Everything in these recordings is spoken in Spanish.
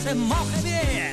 se moje bien.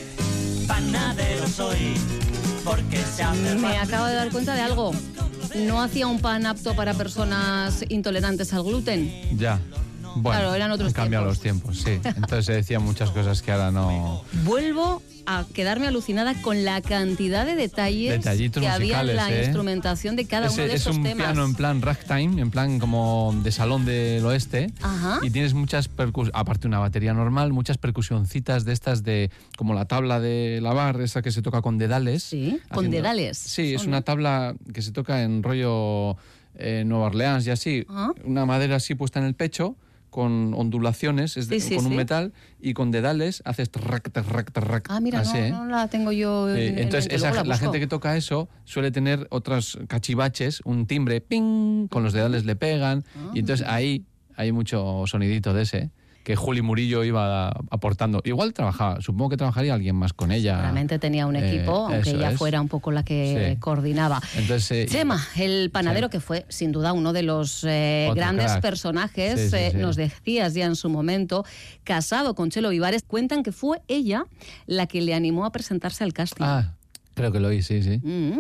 Panadero soy, porque se hace. Me acabo de dar cuenta de algo. No hacía un pan apto para personas intolerantes al gluten. Ya. Bueno, claro, eran otros han cambiado los tiempos, sí. Entonces se decían muchas cosas que ahora no... Vuelvo a quedarme alucinada con la cantidad de detalles que había en la instrumentación de cada uno de esos temas. Es un piano en plan ragtime, en plan como de salón del oeste. Ajá. Y tienes muchas aparte una batería normal, muchas percusioncitas de estas de como la tabla de lavar, esa que se toca con dedales. Sí, con dedales. Sí, es una tabla que se toca en rollo Nueva Orleans y así. ¿Ah? Una madera así puesta en el pecho, con ondulaciones, con un metal, y con dedales haces track. Ah, mira, así, no la tengo yo. Entonces, la gente que toca eso suele tener otros cachivaches, un timbre, ping, con los dedales le pegan, y entonces ahí hay mucho sonidito de ese que Juli Murillo iba aportando. Igual supongo que trabajaría alguien más con ella. Seguramente tenía un equipo, aunque ella fuera un poco la que coordinaba. Entonces, Chema, el panadero, que fue sin duda uno de los grandes personajes, nos decías ya en su momento, casado con Chelo Vivares, cuentan que fue ella la que le animó a presentarse al casting. Creo que lo oí, sí.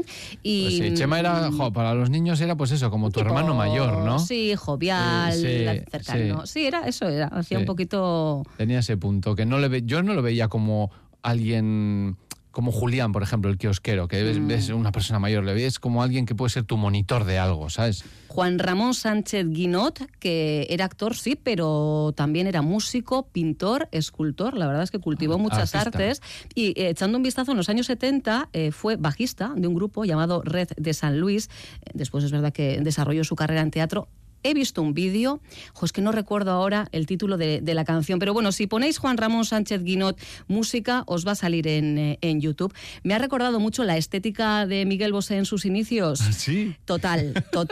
Y, pues sí, Chema era, para los niños era pues eso, como tu hermano mayor, ¿no? Sí, jovial, cercano. Sí, hacía un poquito... Tenía ese punto, que yo no lo veía como alguien... Como Julián, por ejemplo, el kiosquero, que ves una persona mayor, le ves como alguien que puede ser tu monitor de algo, ¿sabes? Juan Ramón Sánchez Guinot, que era actor, sí, pero también era músico, pintor, escultor. La verdad es que cultivó muchas artes. Y echando un vistazo, en los años 70 fue bajista de un grupo llamado Red de San Luis. Después es verdad que desarrolló su carrera en teatro. He visto un vídeo, es que no recuerdo ahora el título de la canción, pero bueno, si ponéis Juan Ramón Sánchez Guinot música, os va a salir en YouTube. Me ha recordado mucho la estética de Miguel Bosé en sus inicios. ¿Sí? Total.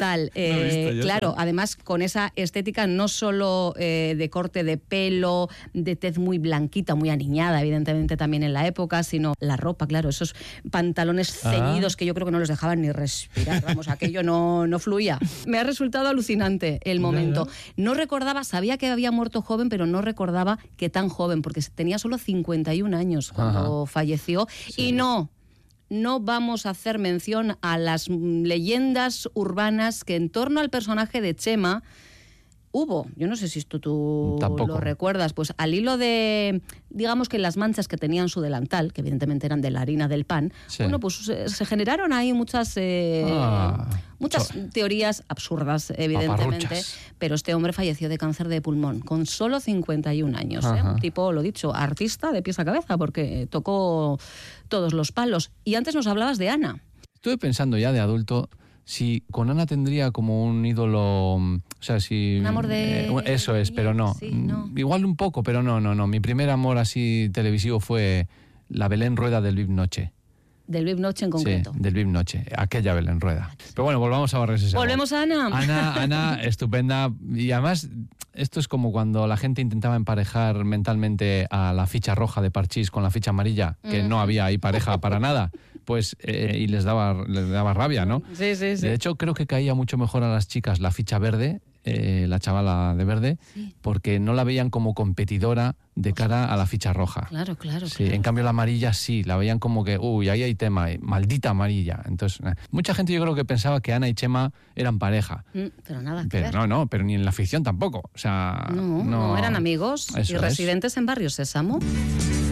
Claro, además con esa estética no solo de corte de pelo, de tez muy blanquita, muy aniñada, evidentemente también en la época, sino la ropa, claro, esos pantalones ceñidos que yo creo que no los dejaban ni respirar, vamos, aquello no fluía. Me ha resultado alucinante el momento. No recordaba, sabía que había muerto joven, pero no recordaba que tan joven, porque tenía solo 51 años cuando falleció. Sí. Y no vamos a hacer mención a las leyendas urbanas que en torno al personaje de Chema hubo. Yo no sé si esto tú lo recuerdas, pues al hilo de, digamos que las manchas que tenía en su delantal, que evidentemente eran de la harina del pan, bueno, pues se generaron ahí muchas teorías absurdas, evidentemente, pero este hombre falleció de cáncer de pulmón con solo 51 años. Un tipo, lo dicho, artista de pies a cabeza, porque tocó todos los palos. Y antes nos hablabas de Ana. Estuve pensando ya de adulto si con Ana tendría como un ídolo, o sea, si... Un amor de... Eso es, pero no. Sí, no. Igual un poco, pero no. Mi primer amor así televisivo fue la Belén Rueda del VIP Noche. Del VIP Noche en concreto. Sí, del VIP Noche, aquella Belén Rueda. Pero bueno, volvamos a Barres ese. Volvemos a Ana. Ana, estupenda. Y además, esto es como cuando la gente intentaba emparejar mentalmente a la ficha roja de Parchís con la ficha amarilla, que no había ahí pareja para nada. Pues, y les daba rabia, ¿no? Sí. De hecho, creo que caía mucho mejor a las chicas la ficha verde, la chavala de verde, porque no la veían como competidora de cara a la ficha roja. Claro. Sí, en cambio la amarilla sí, la veían como que, ahí hay tema, maldita amarilla. Entonces, mucha gente yo creo que pensaba que Ana y Chema eran pareja. Pero nada que ver. Pero ni en la ficción tampoco. O sea, no eran amigos y residentes en Barrio Sésamo.